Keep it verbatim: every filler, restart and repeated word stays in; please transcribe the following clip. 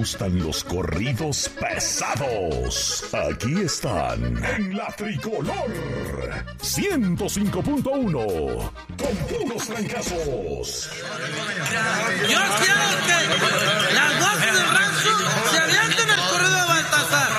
gustan los corridos pesados? Aquí están en la Tricolor ciento cinco punto uno con puros trancazos. ¡Yo quiero